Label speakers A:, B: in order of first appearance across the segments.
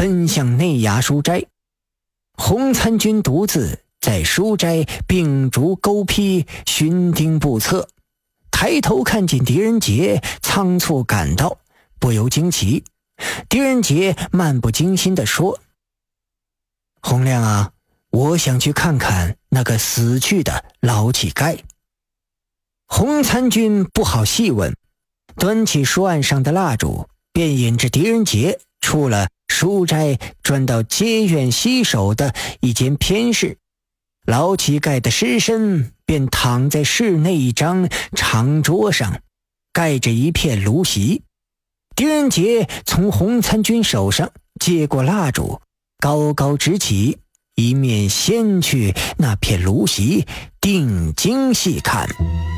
A: 奔向内衙书斋。洪参军独自在书斋秉烛勾披，巡盯不测，抬头看见狄仁杰仓促赶到，不由惊奇。狄仁杰漫不经心地说：洪亮啊，我想去看看那个死去的老乞丐。洪参军不好细问，端起书案上的蜡烛，便引着狄仁杰出了书斋，转到街院西首的一间偏室。老乞丐的尸身便躺在室内一张长桌上，盖着一片芦席。狄仁杰从洪参军手上接过蜡烛，高高执起，一面掀去那片芦席，定睛细看。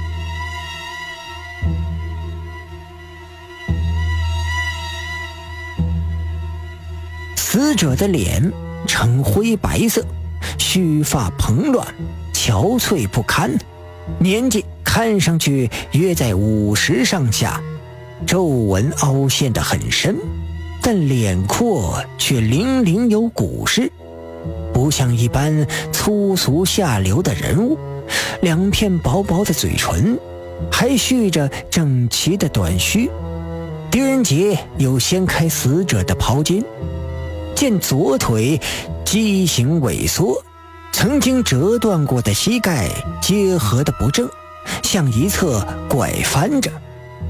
A: 死者的脸呈灰白色，须发蓬乱，憔悴不堪，年纪看上去约在50上下，皱纹凹陷得很深，但脸廓却零零有古式，不像一般粗俗下流的人物。两片薄薄的嘴唇，还蓄着整齐的短须。狄仁杰又掀开死者的袍襟，见左腿畸形萎缩，曾经折断过的膝盖结合得不正，向一侧拐翻着。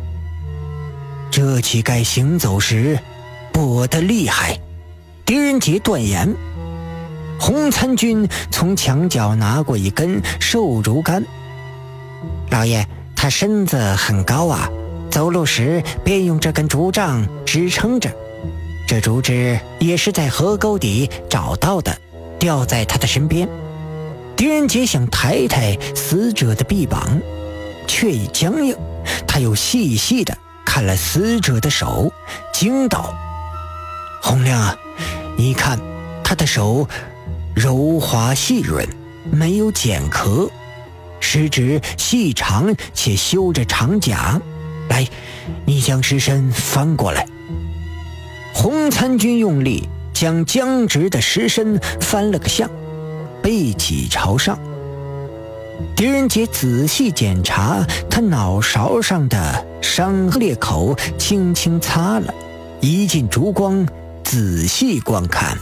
A: 这乞丐行走时跛得厉害，狄仁杰断言。洪参军从墙角拿过一根瘦竹竿：老爷，他身子很高啊，走路时便用这根竹杖支撑着，这竹枝也是在河沟底找到的，吊在他的身边。狄仁杰想抬抬死者的臂膀，却已僵硬。他又细细地看了死者的手，惊道：洪亮啊，你看他的手柔滑细润，没有茧壳，食指细长且修着长甲。来，你将尸身翻过来。洪参军用力将僵直的尸身翻了个相，背脊朝上。狄仁杰仔细检查他脑勺上的伤裂口，轻轻擦了，移进烛光，仔细观看。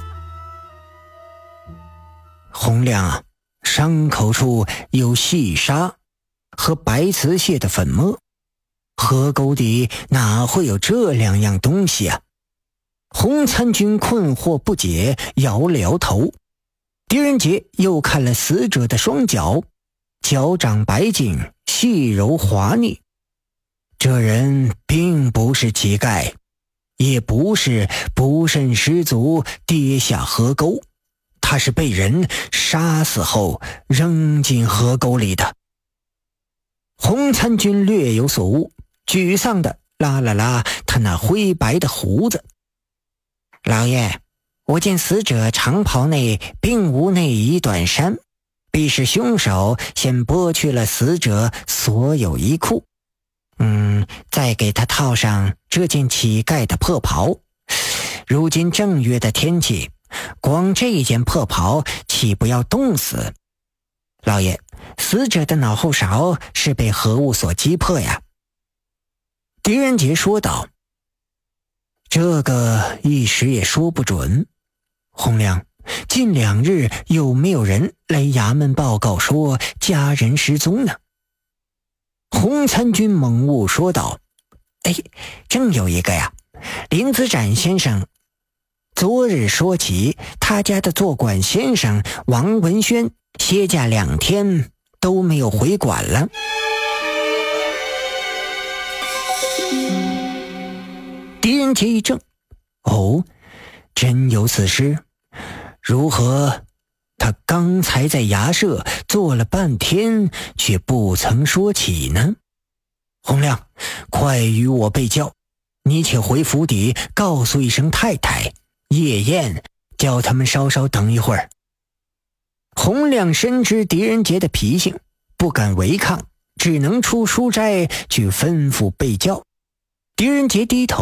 A: 洪亮啊，伤口处有细沙和白瓷蟹的粉末，河沟底哪会有这两样东西啊？洪参军困惑不解，摇了摇头。狄仁杰又看了死者的双脚，脚掌白净，细柔滑腻。这人并不是乞丐，也不是不慎失足跌下河沟，他是被人杀死后扔进河沟里的。洪参军略有所悟，沮丧地拉了拉他那灰白的胡子。老爷，我见死者长袍内并无内衣短衫，必是凶手先剥去了死者所有衣裤，再给他套上这件乞丐的破袍。如今正月的天气，光这件破袍岂不要冻死？老爷，死者的脑后勺是被何物所击破呀？狄仁杰说道。这个一时也说不准。洪亮，近2日有没有人来衙门报告说家人失踪呢？洪参军猛悟说道：正有一个呀，林子展先生昨日说起，他家的做馆先生王文轩歇假2天都没有回馆了。狄仁杰一怔，真有此事？如何他刚才在衙舍坐了半天，却不曾说起呢？洪亮，快与我备教，你且回府邸告诉一声太太，夜宴叫他们稍稍等一会儿。洪亮深知狄仁杰的脾性，不敢违抗，只能出书斋去吩咐备教。狄仁杰低头